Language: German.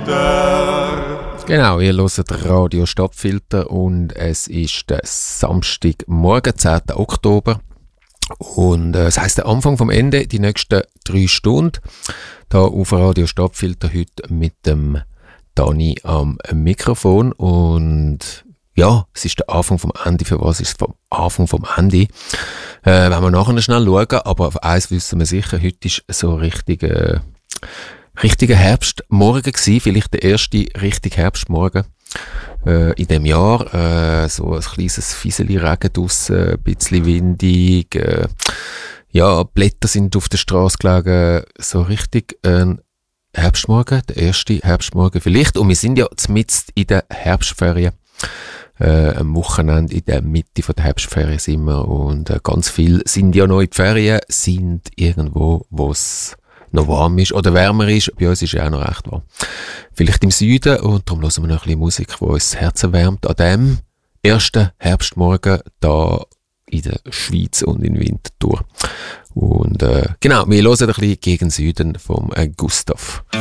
Stadtfilter. Genau, ihr hört Radio Stadtfilter und es ist der Samstagmorgen, 10. Oktober. Und das heisst der Anfang vom Ende, die nächsten 3 Stunden. Da auf Radio Stadtfilter heute mit dem Dani am Mikrofon. Und ja, es ist der Anfang vom Ende. Für was ist es vom Anfang vom Ende? Wenn wir nachher schnell schauen, aber auf eins wissen wir sicher, heute ist so richtiger Herbstmorgen gewesen, vielleicht der erste richtige Herbstmorgen in dem Jahr. So ein kleines Fieseli Regen draussen, ein bisschen windig. Ja, Blätter sind auf der Straße gelegen. So richtig Herbstmorgen, der erste Herbstmorgen vielleicht. Und wir sind ja mitten in der Herbstferien. Am Wochenende in der Mitte der Herbstferien sind wir. Und ganz viele sind ja noch in die Ferien, sind irgendwo, wo es noch warm ist oder wärmer ist. Bei uns ist ja auch noch recht warm. Vielleicht im Süden, und darum hören wir noch ein bisschen Musik, die uns das Herz erwärmt an dem ersten Herbstmorgen da in der Schweiz und in Winterthur. Und genau, wir hören ein bisschen gegen Süden vom Gustav.